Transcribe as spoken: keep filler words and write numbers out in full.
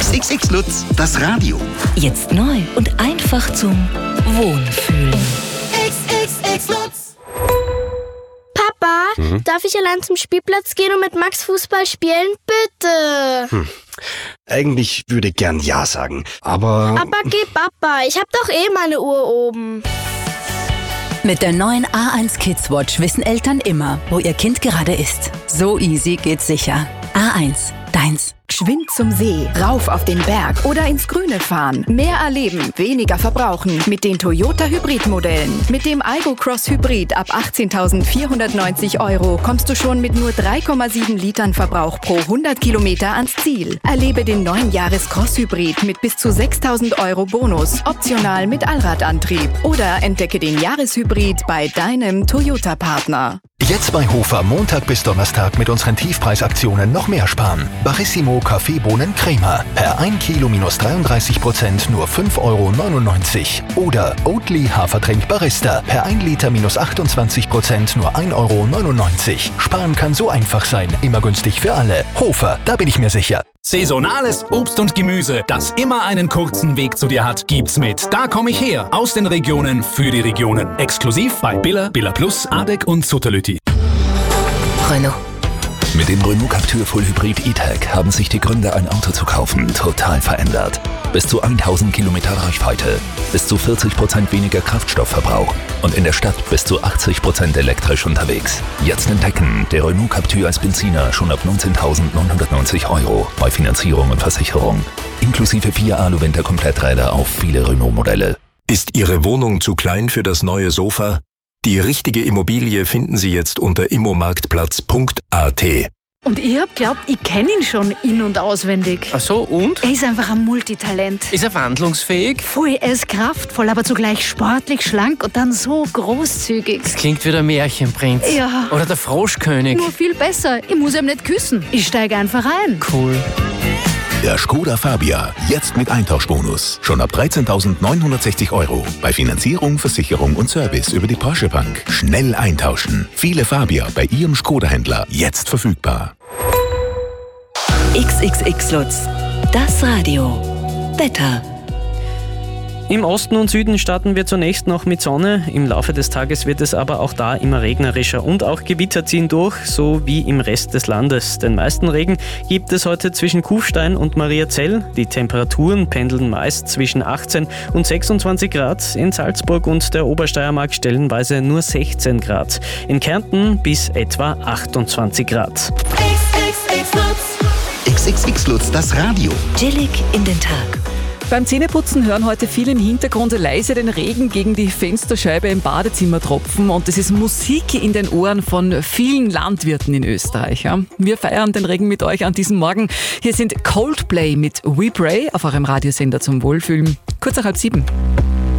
X X X Lutz, das Radio. Jetzt neu und einfach zum Wohnfühlen. X X X Lutz. Papa, mhm. darf ich allein zum Spielplatz gehen und mit Max Fußball spielen? Bitte. Hm. Eigentlich würde ich gern Ja sagen, aber... Aber geh Papa, ich hab doch eh meine Uhr oben. Mit der neuen A eins Kids Watch wissen Eltern immer, wo ihr Kind gerade ist. So easy geht's sicher. A eins, deins. Geschwind zum See, rauf auf den Berg oder ins Grüne fahren. Mehr erleben, weniger verbrauchen mit den Toyota Hybrid-Modellen. Mit dem Aygo Cross Hybrid ab achtzehntausendvierhundertneunzig Euro kommst du schon mit nur drei Komma sieben Litern Verbrauch pro hundert Kilometer ans Ziel. Erlebe den neuen Jahres Cross Hybrid mit bis zu sechstausend Euro Bonus, optional mit Allradantrieb. Oder entdecke den Jahreshybrid bei deinem Toyota-Partner. Jetzt bei Hofer Montag bis Donnerstag mit unseren Tiefpreisaktionen noch mehr sparen. Barissimo Kaffeebohnen Crema per ein Kilo minus dreiunddreißig Prozent nur fünf Euro neunundneunzig. Oder Oatly Hafertrink Barista per ein Liter minus achtundzwanzig Prozent nur ein Euro neunundneunzig. Sparen kann so einfach sein, immer günstig für alle. Hofer, da bin ich mir sicher. Saisonales Obst und Gemüse, das immer einen kurzen Weg zu dir hat, gibt's mit Da komm ich her, aus den Regionen für die Regionen. Exklusiv bei Billa, Billa Plus, Adek und Sutterlütti. Renault. Mit dem Renault Captur Full Hybrid E-Tech haben sich die Gründe, ein Auto zu kaufen, total verändert. Bis zu tausend Kilometer Reichweite, bis zu vierzig Prozent weniger Kraftstoffverbrauch und in der Stadt bis zu achtzig Prozent elektrisch unterwegs. Jetzt entdecken, der Renault Captur als Benziner schon ab neunzehntausendneunhundertneunzig Euro bei Finanzierung und Versicherung. Inklusive vier Alu-Winter-Kompletträder auf viele Renault-Modelle. Ist Ihre Wohnung zu klein für das neue Sofa? Die richtige Immobilie finden Sie jetzt unter immomarktplatz punkt a t. Und ich hab glaubt, ich kenne ihn schon in- und auswendig. Ach so, und? Er ist einfach ein Multitalent. Ist er wandlungsfähig? Voll, er ist kraftvoll, aber zugleich sportlich, schlank und dann so großzügig. Das klingt wie der Märchenprinz. Ja. Oder der Froschkönig. Nur viel besser. Ich muss ihm nicht küssen. Ich steige einfach ein. Cool. Der Skoda Fabia, jetzt mit Eintauschbonus. Schon ab dreizehntausendneunhundertsechzig Euro. Bei Finanzierung, Versicherung und Service über die Porsche Bank. Schnell eintauschen. Viele Fabia bei Ihrem Skoda-Händler jetzt verfügbar. X X X Lutz, das Radio. Wetter. Im Osten und Süden starten wir zunächst noch mit Sonne. Im Laufe des Tages wird es aber auch da immer regnerischer und auch Gewitter ziehen durch, so wie im Rest des Landes. Den meisten Regen gibt es heute zwischen Kufstein und Mariazell. Die Temperaturen pendeln meist zwischen achtzehn und sechsundzwanzig Grad. In Salzburg und der Obersteiermark stellenweise nur sechzehn Grad. In Kärnten bis etwa achtundzwanzig Grad. X X X Lutz, das Radio. Chillig in den Tag. Beim Zähneputzen hören heute viele im Hintergrund leise den Regen gegen die Fensterscheibe im Badezimmer tropfen und es ist Musik in den Ohren von vielen Landwirten in Österreich. Ja. Wir feiern den Regen mit euch an diesem Morgen. Hier sind Coldplay mit We Pray auf eurem Radiosender zum Wohlfühlen. Kurz nach halb sieben.